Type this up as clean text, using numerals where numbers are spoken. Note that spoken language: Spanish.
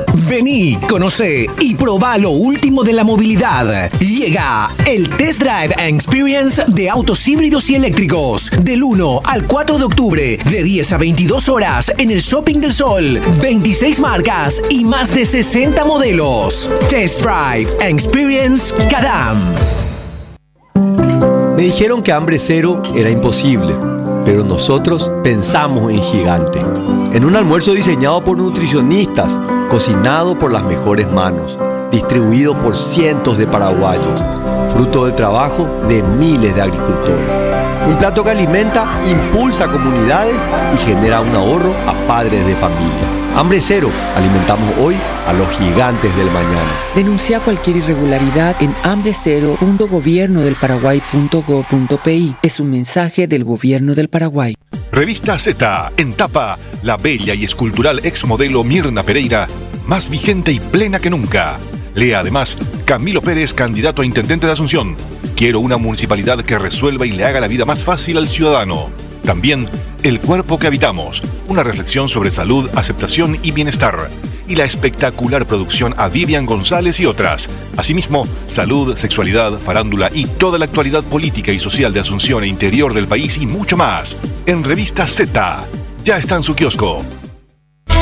Vení, conoce y probá lo último de la movilidad. Llega el Test Drive and Experience de autos híbridos y eléctricos. Del 1 al 4 de octubre, de 10 a 22 horas en el Shopping del Sol. 26 marcas y más de 60 modelos. Test Drive and Experience Cadam. Me dijeron que hambre cero era imposible, pero nosotros pensamos en gigante. En un almuerzo diseñado por nutricionistas, cocinado por las mejores manos, distribuido por cientos de paraguayos, fruto del trabajo de miles de agricultores. Un plato que alimenta, impulsa comunidades y genera un ahorro a padres de familia. Hambre cero, alimentamos hoy a los gigantes del mañana. Denuncia cualquier irregularidad en hambrecero.gobiernodelparaguay.gov.pi. Es un mensaje del Gobierno del Paraguay. Revista Z, en tapa, la bella y escultural exmodelo Mirna Pereira, más vigente y plena que nunca. Lea además, Camilo Pérez, candidato a intendente de Asunción. Quiero una municipalidad que resuelva y le haga la vida más fácil al ciudadano. También, El cuerpo que habitamos, una reflexión sobre salud, aceptación y bienestar. Y la espectacular producción a Vivian González y otras. Asimismo, salud, sexualidad, farándula y toda la actualidad política y social de Asunción e interior del país y mucho más. En Revista Z. Ya está en su kiosco.